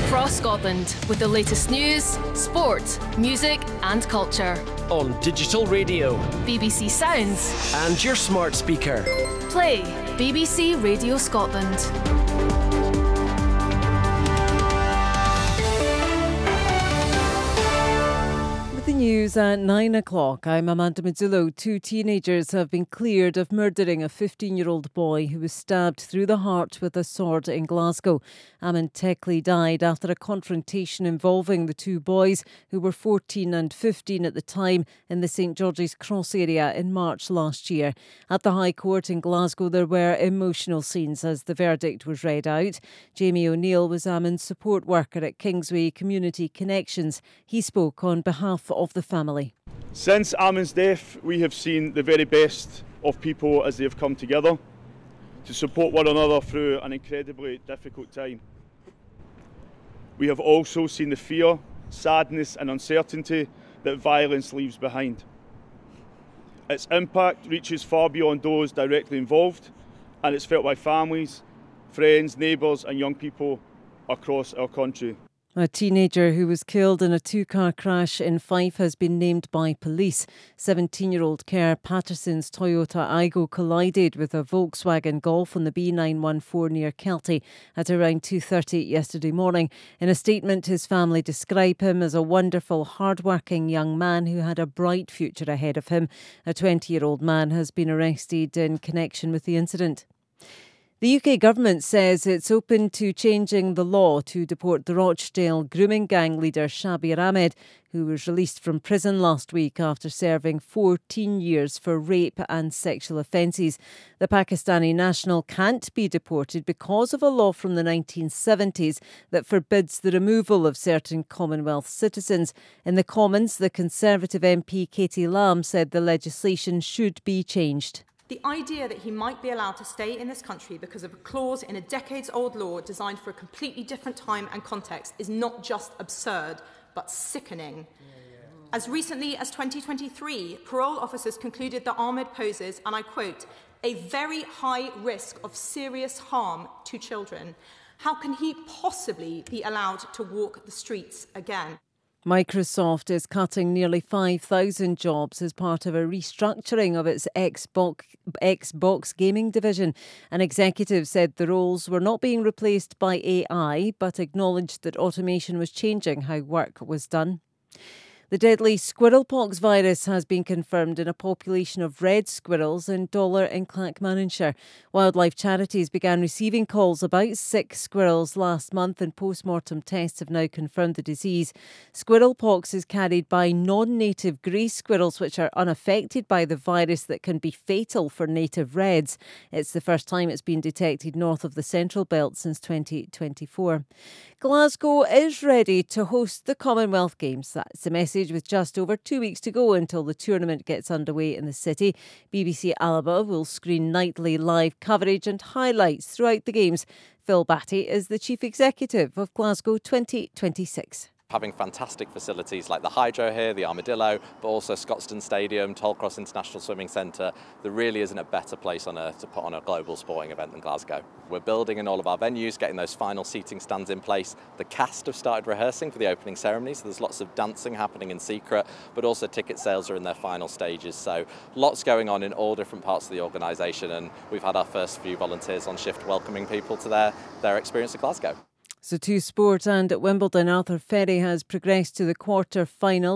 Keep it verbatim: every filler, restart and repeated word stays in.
across Scotland with the latest news, sport, music and culture. On digital radio, B B C Sounds and your smart speaker. Play B B C Radio Scotland. The news at nine o'clock. I'm Amanda Mazzullo. Two teenagers have been cleared of murdering a fifteen-year-old boy who was stabbed through the heart with a sword in Glasgow. Amin Tekli died after a confrontation involving the two boys, who were fourteen and fifteen at the time, in the St George's Cross area in March last year. At the High Court in Glasgow, there were emotional scenes as the verdict was read out. Jamie O'Neill was Amin's support worker at Kingsway Community Connections. He spoke on behalf of of the family. Since Amin's death, we have seen the very best of people as they have come together to support one another through an incredibly difficult time. We have also seen the fear, sadness and uncertainty that violence leaves behind. Its impact reaches far beyond those directly involved, and it's felt by families, friends, neighbours and young people across our country. A teenager who was killed in a two-car crash in Fife has been named by police. seventeen-year-old Kerr Patterson's Toyota Aygo collided with a Volkswagen Golf on the B nine one four near Kelty at around two thirty yesterday morning. In a statement, his family describe him as a wonderful, hard-working young man who had a bright future ahead of him. A twenty-year-old man has been arrested in connection with the incident. The U K government says it's open to changing the law to deport the Rochdale grooming gang leader Shabir Ahmed, who was released from prison last week after serving fourteen years for rape and sexual offences. The Pakistani national can't be deported because of a law from the nineteen seventies that forbids the removal of certain Commonwealth citizens. In the Commons, the Conservative M P Katie Lamb said the legislation should be changed. The idea that he might be allowed to stay in this country because of a clause in a decades-old law designed for a completely different time and context is not just absurd, but sickening. As recently as twenty twenty-three, parole officers concluded that Ahmed poses, and I quote, a very high risk of serious harm to children. How can he possibly be allowed to walk the streets again? Microsoft is cutting nearly five thousand jobs as part of a restructuring of its Xbox, Xbox gaming division. An executive said the roles were not being replaced by A I, but acknowledged that automation was changing how work was done. The deadly squirrelpox virus has been confirmed in a population of red squirrels in Dollar in Clackmannanshire. Wildlife charities began receiving calls about sick squirrels last month, and post-mortem tests have now confirmed the disease. Squirrelpox is carried by non-native grey squirrels, which are unaffected by the virus that can be fatal for native reds. It's the first time it's been detected north of the Central Belt since twenty twenty-four. Glasgow is ready to host the Commonwealth Games. That's the message with just over two weeks to go until the tournament gets underway in the city. B B C Alba will screen nightly live coverage and highlights throughout the Games. Phil Batty is the Chief Executive of Glasgow twenty twenty-six. Having fantastic facilities like the Hydro here, the Armadillo, but also Scotstoun Stadium, Tollcross International Swimming Centre, there really isn't a better place on earth to put on a global sporting event than Glasgow. We're building in all of our venues, getting those final seating stands in place. The cast have started rehearsing for the opening ceremony, so there's lots of dancing happening in secret, but also ticket sales are in their final stages. So lots going on in all different parts of the organisation, and we've had our first few volunteers on shift welcoming people to their, their experience of Glasgow. So to sport, and at Wimbledon, Arthur Ferry has progressed to the quarter-final.